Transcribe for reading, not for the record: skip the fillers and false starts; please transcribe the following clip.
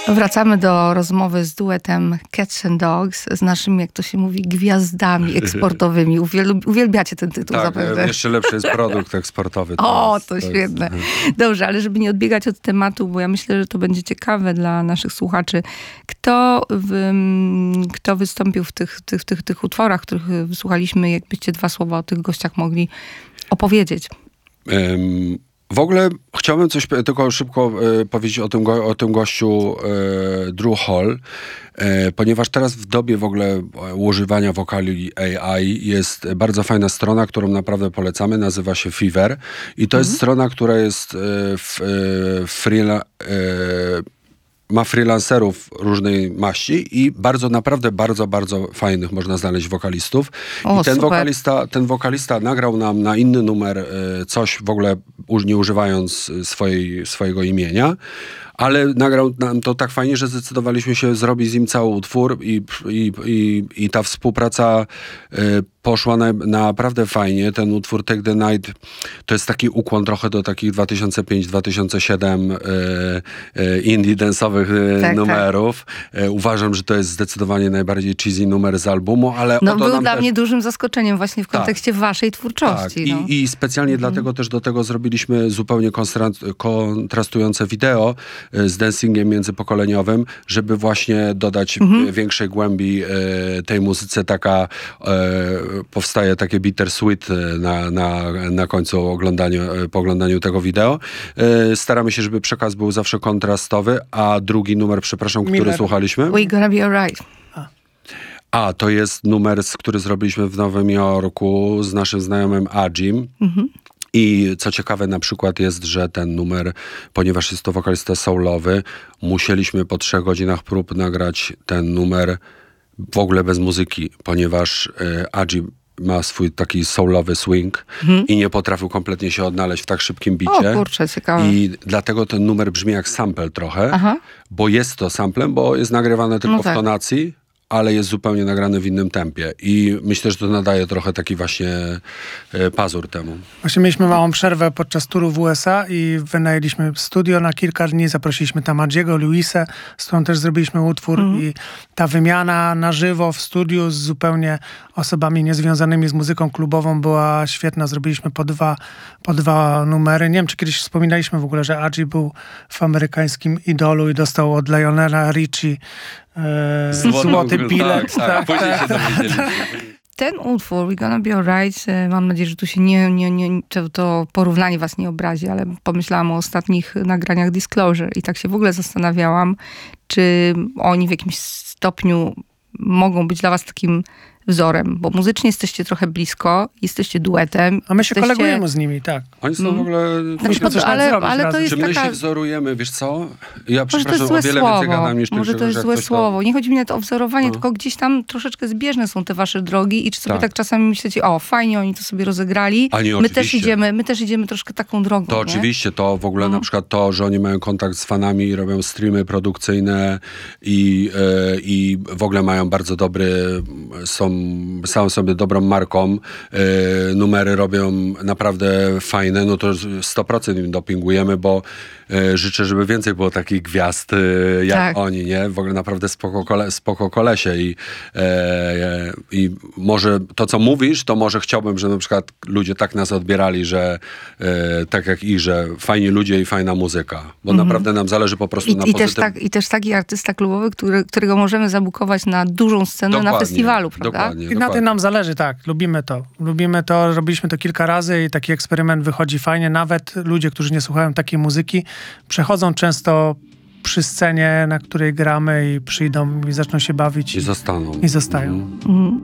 Wracamy do rozmowy z duetem Cats and Dogs, z naszymi, jak to się mówi, gwiazdami eksportowymi. Uwielbiacie ten tytuł zapewne. Tak, jeszcze lepszy jest produkt eksportowy. To świetne. Dobrze, ale żeby nie odbiegać od tematu, bo ja myślę, że to będzie ciekawe dla naszych słuchaczy. Kto wystąpił w tych utworach, których wysłuchaliśmy? Jakbyście dwa słowa o tych gościach mogli opowiedzieć. W ogóle chciałbym coś tylko szybko powiedzieć o tym gościu Drew Hall, ponieważ teraz w dobie w ogóle używania wokali AI jest bardzo fajna strona, którą naprawdę polecamy, nazywa się Fiverr i to jest strona, która jest ma freelancerów różnej maści i naprawdę bardzo fajnych można znaleźć wokalistów. I ten wokalista nagrał nam na inny numer coś w ogóle nie używając swojego imienia, ale nagrał nam to tak fajnie, że zdecydowaliśmy się zrobić z nim cały utwór i ta współpraca poszła naprawdę fajnie. Ten utwór Take the Night to jest taki ukłon trochę do takich 2005-2007 indie dance'owych numerów. Uważam, że to jest zdecydowanie najbardziej cheesy numer z albumu, ale był dla mnie dużym zaskoczeniem właśnie w kontekście waszej twórczości. Tak. I specjalnie dlatego też do tego zrobiliśmy zupełnie kontrastujące wideo z dancingiem międzypokoleniowym, żeby właśnie dodać większej głębi tej muzyce. Powstaje takie bittersweet na końcu po oglądaniu tego wideo. Staramy się, żeby przekaz był zawsze kontrastowy, a drugi numer, przepraszam, który słuchaliśmy? We Gonna Be Alright. To jest numer, który zrobiliśmy w Nowym Jorku z naszym znajomym Ajim. I co ciekawe na przykład jest, że ten numer, ponieważ jest to wokalista soulowy, musieliśmy po 3 godzinach prób nagrać ten numer w ogóle bez muzyki, ponieważ Ajim ma swój taki soulowy swing i nie potrafił kompletnie się odnaleźć w tak szybkim bicie. O kurczę, ciekawe. I dlatego ten numer brzmi jak sample trochę, bo jest to samplem, bo jest nagrywane tylko w tonacji, ale jest zupełnie nagrany w innym tempie. I myślę, że to nadaje trochę taki właśnie pazur temu. Właśnie mieliśmy małą przerwę podczas turu w USA i wynajęliśmy studio na kilka dni. Zaprosiliśmy tam Adjiego, Luisę, z którą też zrobiliśmy utwór. I ta wymiana na żywo w studiu z zupełnie osobami niezwiązanymi z muzyką klubową była świetna. Zrobiliśmy po dwa numery. Nie wiem, czy kiedyś wspominaliśmy w ogóle, że Adji był w amerykańskim Idolu i dostał od Lionela Richie złoty bilet. Później się dowiedzieliśmy. Ten utwór, We Gonna Be Alright, mam nadzieję, że tu się to porównanie was nie obrazi, ale pomyślałam o ostatnich nagraniach Disclosure i tak się w ogóle zastanawiałam, czy oni w jakimś stopniu mogą być dla was takim wzorem, bo muzycznie jesteście trochę blisko, jesteście duetem. A my się kolegujemy z nimi, tak. Oni są w ogóle... Ale to jest czy my taka... się wzorujemy, wiesz co? Ja może to jest złe słowo. Może to jest złe słowo. Nie chodzi mi na to o wzorowanie, tylko gdzieś tam troszeczkę zbieżne są te wasze drogi i czy sobie tak czasami myślicie, fajnie oni to sobie rozegrali. My też idziemy troszkę taką drogą. To oczywiście, to w ogóle na przykład to, że oni mają kontakt z fanami i robią streamy produkcyjne i w ogóle mają bardzo dobry, są sobie dobrą marką, numery robią naprawdę fajne, no to 100% im dopingujemy, bo życzę, żeby więcej było takich gwiazd jak oni, nie? W ogóle naprawdę spoko kolesie i może to, co mówisz, to może chciałbym, że na przykład ludzie tak nas odbierali, że tak jak że fajni ludzie i fajna muzyka, bo naprawdę nam zależy po prostu na pozytywnym... I też taki artysta klubowy, którego możemy zabukować na dużą scenę na festiwalu, prawda? Dokładnie. I na tym nam zależy, tak. Lubimy to, robiliśmy to kilka razy i taki eksperyment wychodzi fajnie. Nawet ludzie, którzy nie słuchają takiej muzyki, przechodzą często przy scenie, na której gramy i przyjdą i zaczną się bawić. I zostaną. I zostają.